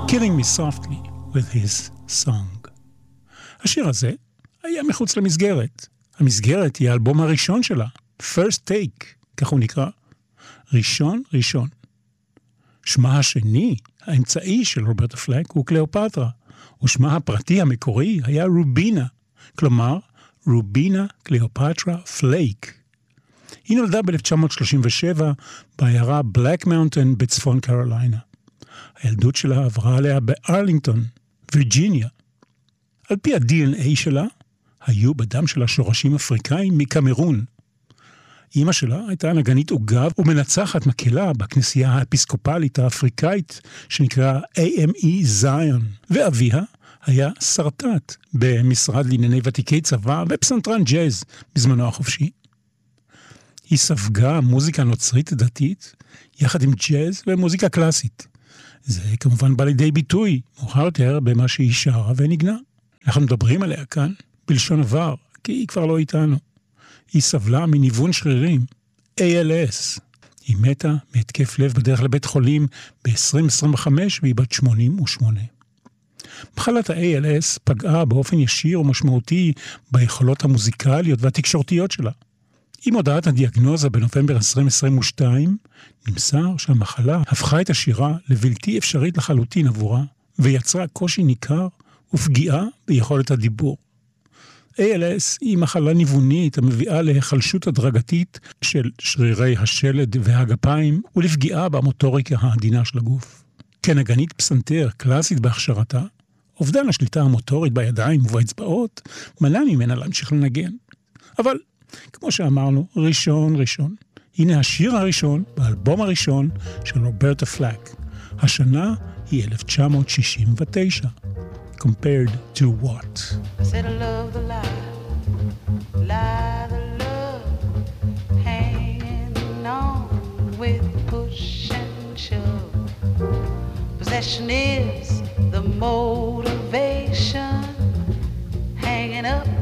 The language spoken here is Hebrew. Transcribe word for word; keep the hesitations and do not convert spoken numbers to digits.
Killing Me Softly with his song. השיר הזה היה מחוץ למסגרת. המסגרת היא האלבום הראשון שלה, First Take, כך הוא נקרא. ראשון ראשון. שמה השני, האמצעי של רוברטה פלק, הוא קליאופטרה, ושמה הפרטי המקורי היה רובינה, כלומר, רובינה קליאופטרה פלייק. היא נולדה ב-אלף תשע מאות שלושים ושבע בעיירה בלק מאונטן בצפון קרוליינה. הילדות שלה עברה עליה בארלינגטון, וירג'יניה. על פי ה-די אן איי שלה, היו בדם שלה שורשים אפריקאים מקמרון. אמא שלה הייתה נגנית עוגה ומנצחת מקהלה בכנסייה האפיסקופלית האפריקאית שנקרא איי אם אי Zion, ואביה היה סרטט במשרד לענייני ותיקי צבא ופסנתרן ג'אז בזמנו החופשי. היא ספגה מוזיקה נוצרית דתית יחד עם ג'אז ומוזיקה קלאסית. זה כמובן בא לידי ביטוי מאוחר יותר במה שהיא שרה ונגנה. אנחנו מדברים עליה כאן בלשון עבר, כי היא כבר לא איתנו. היא סבלה מניוון שרירים, איי אל אס. היא מתה מהתקף לב בדרך לבית חולים ב-עשרים עשרים וחמש והיא בת שמונים ושמונה. מחלת ה-איי אל אס פגעה באופן ישיר ומשמעותי ביכולות המוזיקליות והתקשורתיות שלה. עם הודעת הדיאגנוזה בנובמבר עשרים עשרים ושתיים, נמסר שהמחלה הפכה את השירה לבלתי אפשרית לחלוטין עבורה, ויצרה קושי ניכר ופגיעה ביכולת הדיבור. איי אל אס היא מחלה ניוונית המביאה להיחלשות הדרגתית של שרירי השלד והגפיים ולפגיעה במוטוריקה העדינה של הגוף. כנגנית פסנתר קלאסית בהכשרתה, אובדן השליטה המוטורית בידיים ובאצבעות מנע ממנה להמשיך לנגן. אבל כמו שאמרנו, ראשון ראשון. הנה השיר הראשון באלבום הראשון של רוברטה פלק. השנה היא אלף תשע מאות שישים ותשע. Compared to what? I said I love the lie, lie the love, hanging on with push and shove. Possession is the motivation, hanging up